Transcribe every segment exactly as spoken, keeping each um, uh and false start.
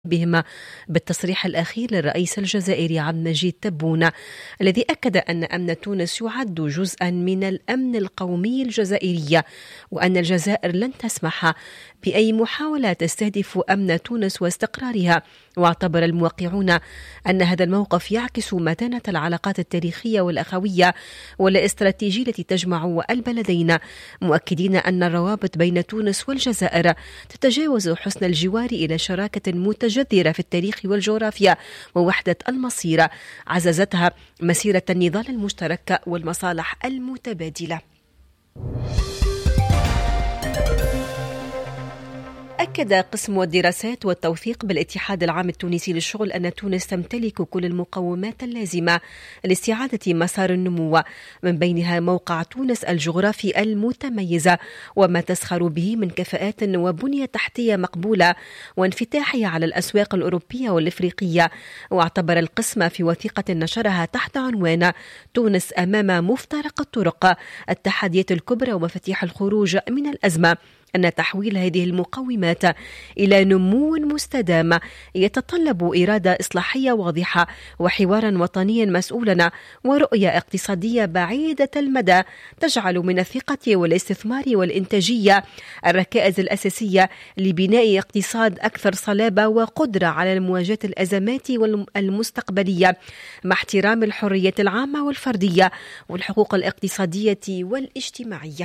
بهما بالتصريح الأخير للرئيس الجزائري عبد المجيد تبون الذي أكد أن أمن تونس يعد جزءا من الأمن القومي الجزائري، وأن الجزائر لن تسمح بأي محاولة تستهدف أمن تونس واستقرارها. واعتبر الموقعون أن هذا الموقف يعكس متانة العلاقات التاريخية والأخوية والاستراتيجية التي تجمع البلدين، مؤكدين أن الروابط بين تونس والجزائر تتجاوز حسن الجوار إلى شراكة متجذرة في التاريخ والجغرافيا ووحدة المصير عززتها مسيرة النضال المشترك والمصالح المتبادلة. أكد قسم الدراسات والتوثيق بالاتحاد العام التونسي للشغل أن تونس تمتلك كل المقومات اللازمة لاستعادة مسار النمو، من بينها موقع تونس الجغرافي المتميز وما تسخر به من كفاءات وبنية تحتية مقبولة وانفتاحها على الأسواق الأوروبية والإفريقية. واعتبر القسم في وثيقة نشرها تحت عنوان تونس أمام مفترق الطرق، التحديات الكبرى ومفاتيح الخروج من الأزمة، أن تحويل هذه المقومات إلى نمو مستدام يتطلب إرادة إصلاحية واضحة وحوارا وطنيا مسؤولا ورؤية اقتصادية بعيدة المدى تجعل من الثقة والاستثمار والإنتاجية الركائز الأساسية لبناء اقتصاد أكثر صلابة وقدرة على مواجهة الأزمات المستقبلية مع احترام الحرية العامة والفردية والحقوق الاقتصادية والاجتماعية.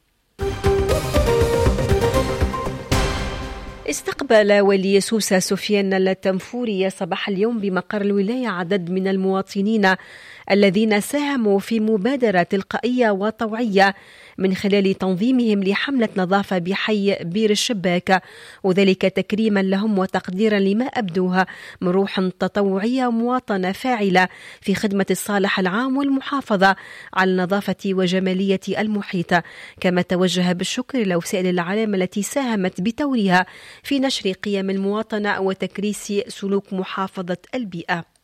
استقبل ولي سوسة سفيان التنفوري صباح اليوم بمقر الولاية عدد من المواطنين الذين ساهموا في مبادرة تلقائية وطوعية من خلال تنظيمهم لحملة نظافة بحي بير الشباك، وذلك تكريما لهم وتقديرا لما أبدوها من روح تطوعية مواطنة فاعلة في خدمة الصالح العام والمحافظة على النظافة وجمالية المحيط. كما توجه بالشكر لوسائل الإعلام التي ساهمت بتوريها في نشر قيم المواطنة وتكريس سلوك محافظة البيئة.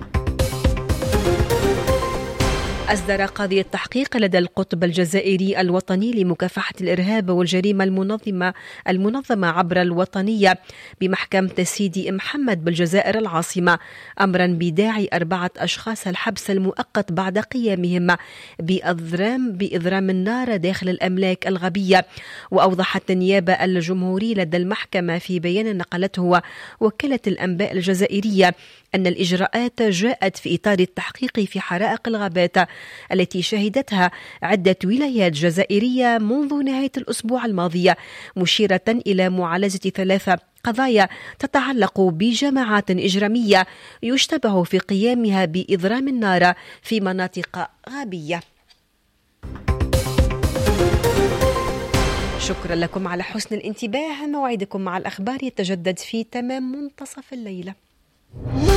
أصدر قاضي التحقيق لدى القطب الجزائري الوطني لمكافحة الإرهاب والجريمة المنظمة المنظمة عبر الوطنية بمحكمة سيدي محمد بالجزائر العاصمة أمرا بداعي أربعة أشخاص الحبس المؤقت بعد قيامهم بإضرام بإضرام النار داخل الأملاك الغبية. وأوضحت النيابة الجمهورية لدى المحكمة في بيان نقلته وكالة الأنباء الجزائرية أن الإجراءات جاءت في إطار التحقيق في حرائق الغابات التي شهدتها عدة ولايات جزائرية منذ نهاية الأسبوع الماضي، مشيرة إلى معالجة ثلاثة قضايا تتعلق بجماعات إجرامية يشتبه في قيامها بإضرام النار في مناطق غابية. شكرا لكم على حسن الانتباه. موعدكم مع الأخبار يتجدد في تمام منتصف الليلة.